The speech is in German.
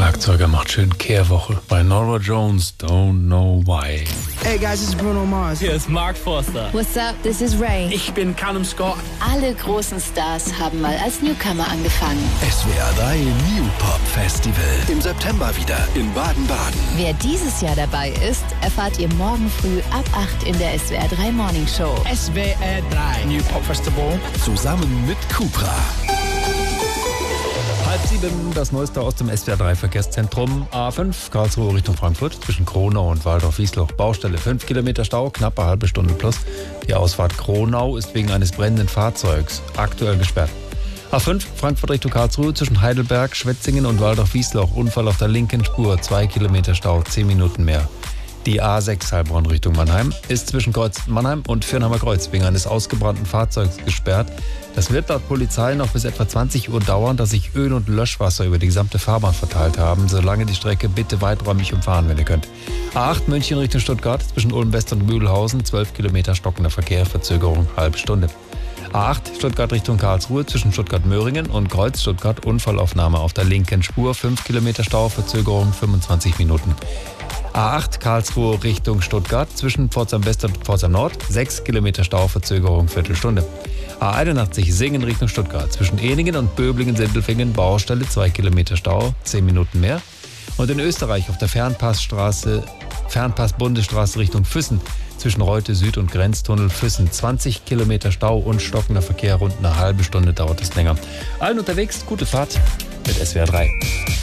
Schlagzeuger macht schön Kehrwoche bei Norah Jones, Don't Know Why. Hey guys, this is Bruno Mars. Hier ist Mark Forster. What's up? This is Ray. Ich bin Callum Scott. Alle großen Stars haben mal als Newcomer angefangen. SWR 3 New Pop Festival. Im September wieder in Baden-Baden. Wer dieses Jahr dabei ist, erfahrt ihr morgen früh ab 8 in der SWR 3 Morning Show. SWR 3 New Pop Festival. Zusammen mit Cupra. 6:30, das Neueste aus dem SWR 3 Verkehrszentrum. A5 Karlsruhe Richtung Frankfurt zwischen Kronau und Waldorf-Wiesloch. Baustelle 5 Kilometer Stau, knapp eine halbe Stunde plus. Die Ausfahrt Kronau ist wegen eines brennenden Fahrzeugs aktuell gesperrt. A5 Frankfurt Richtung Karlsruhe zwischen Heidelberg, Schwetzingen und Waldorf-Wiesloch. Unfall auf der linken Spur, 2 Kilometer Stau, 10 Minuten mehr. Die A6 Heilbronn Richtung Mannheim ist zwischen Kreuz Mannheim und Firnheimer Kreuz wegen eines ausgebrannten Fahrzeugs gesperrt. Das wird laut Polizei noch bis etwa 20 Uhr dauern, dass sich Öl- und Löschwasser über die gesamte Fahrbahn verteilt haben. Solange die Strecke bitte weiträumig umfahren, wenn ihr könnt. A8 München Richtung Stuttgart zwischen Ulm West und Mühlhausen, 12 Kilometer stockender Verkehr, Verzögerung halbe Stunde. A8 Stuttgart Richtung Karlsruhe zwischen Stuttgart-Möhringen und Kreuz Stuttgart, Unfallaufnahme auf der linken Spur, 5 Kilometer Stau, Verzögerung 25 Minuten. A8 Karlsruhe Richtung Stuttgart zwischen Pforzheim West und Pforzheim Nord, 6 Kilometer Stau, Verzögerung Viertelstunde. A81 Singen Richtung Stuttgart zwischen Ehningen und Böblingen-Sindelfingen, Baustelle, 2 Kilometer Stau, 10 Minuten mehr. Und in Österreich auf der Fernpass-Bundesstraße Richtung Füssen zwischen Reute Süd und Grenztunnel Füssen, 20 Kilometer Stau und stockender Verkehr, rund eine halbe Stunde dauert es länger. Allen unterwegs, gute Fahrt mit SWR 3.